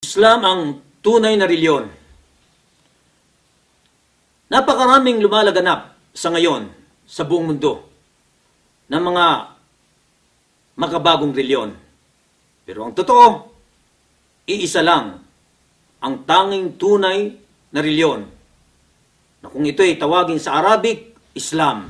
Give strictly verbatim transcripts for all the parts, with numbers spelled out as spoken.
Islam ang tunay na reliyon. Napakaraming lumalaganap sa ngayon sa buong mundo ng mga makabagong reliyon. Pero ang totoo, iisa lang ang tanging tunay na reliyon, na kung ito ay tawagin sa Arabic, Islam.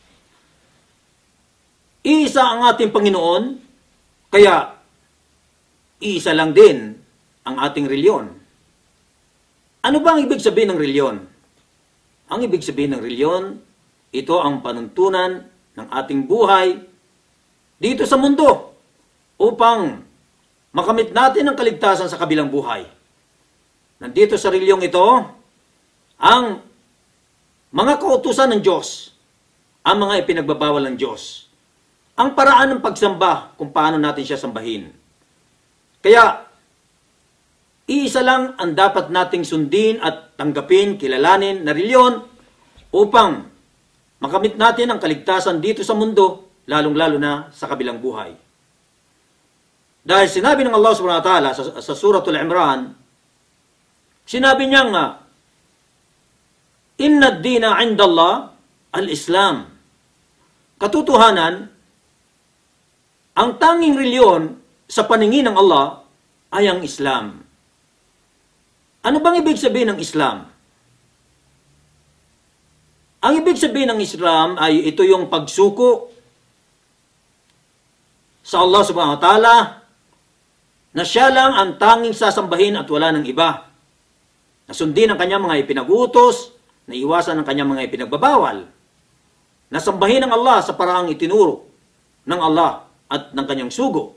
Iisa ang ating Panginoon, kaya iisa lang din ang ating reliyon. Ano ba ang ibig sabihin ng reliyon? Ang ibig sabihin ng reliyon, ito ang panuntunan ng ating buhay dito sa mundo upang makamit natin ang kaligtasan sa kabilang buhay. Nandito sa reliyong ito, ang mga kautusan ng Diyos, ang mga ipinagbabawal ng Diyos, ang paraan ng pagsamba kung paano natin siya sambahin. Kaya, iisa lang ang dapat nating sundin at tanggapin, kilalanin na reliyon upang makamit natin ang kaligtasan dito sa mundo, lalong-lalo na sa kabilang buhay. Dahil sinabi ng Allah subhanahu wa ta'ala sa, sa Suratul Imran, sinabi niya nga, Inna ad-dina 'inda Allah al-Islam. Katotohanan, ang tanging reliyon sa paningin ng Allah ay ang Islam. Ano bang ibig sabihin ng Islam? Ang ibig sabihin ng Islam ay ito yung pagsuko sa Allah subhanahu wa ta'ala na siya lang ang tanging sasambahin at wala ng iba. Nasundin ang kanyang mga ipinag-utos, naiwasan ang kanyang mga ipinagbabawal. Nasambahin ng Allah sa paraang itinuro ng Allah at ng kanyang sugo.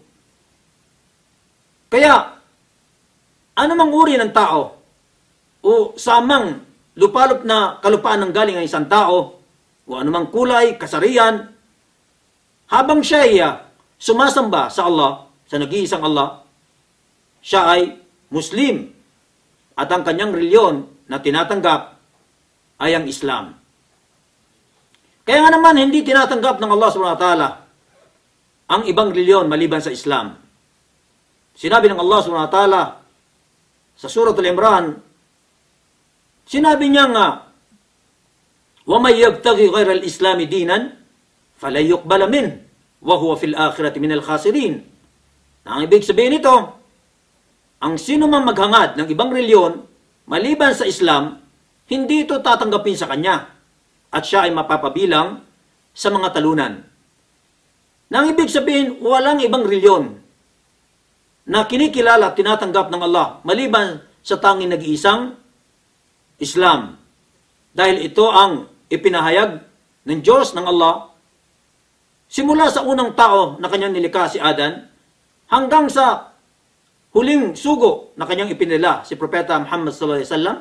Kaya, anumang uri ng tao o samang lupalop na kalupaan ng galing ng isang tao o anumang kulay, kasarian, habang siya ay uh, sumasamba sa Allah, sa nag-iisang Allah, siya ay Muslim at ang kanyang reliyon na tinatanggap ay ang Islam. Kaya nga naman hindi tinatanggap ng Allah subhanahu wa ta'ala ang ibang reliyon maliban sa Islam. Sinabi ng Allah subhanahu wa ta'ala sa Suratul Imran, sinabi niya nga, وَمَنْ يَبْتَغِي غَيْرَ الْإِسْلَامِ دِينًا فَلَنْ يُقْبَلَ مِنْهُ وَهُوَ فِي الْآخِرَةِ مِنَ الْخَاسِرِينَ. Na ang ibig sabihin nito, ang sino man maghangad ng ibang reliyon maliban sa Islam, hindi ito tatanggapin sa kanya at siya ay mapapabilang sa mga talunan. Nang ibig sabihin, walang ibang reliyon na kinikilala at tinatanggap ng Allah maliban sa tanging nag-iisang Islam. Dahil ito ang ipinahayag ng Diyos, ng Allah, simula sa unang tao na kanyang nilikha si Adan, hanggang sa huling sugo na kanyang ipinila si Propeta Muhammad sallallahu alaihi wasallam.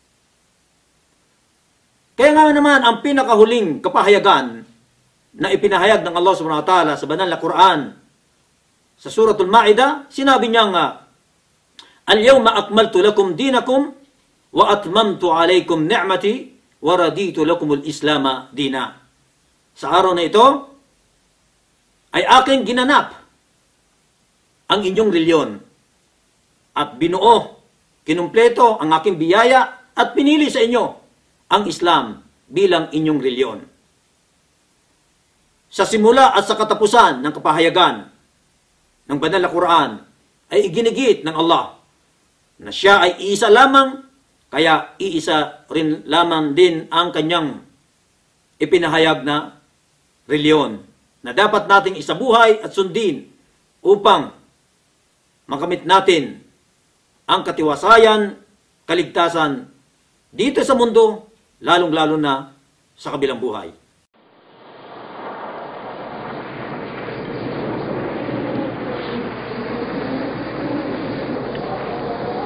Kaya nga naman, ang pinakahuling kapahayagan na ipinahayag ng Allah subhanahu wa ta'ala sa banal na Quran, sa Suratul Ma'idah, sinabi niya nga, Al-yawma akmaltu lakum dinakum wa atmamtu alaykum ni'mati wa raditu lakum al-islama dina. Sa araw na ito, ay aking ginanap ang inyong reliyon at binuo, kinumpleto ang aking biyaya at pinili sa inyo ang Islam bilang inyong reliyon. Sa simula at sa katapusan ng kapahayagan ng banal na Quran ay iginigit ng Allah na siya ay iisa lamang, kaya iisa rin lamang din ang kanyang ipinahayag na reliyon na dapat nating isabuhay at sundin upang makamit natin ang katiwasayan, kaligtasan dito sa mundo, lalong-lalo na sa kabilang buhay.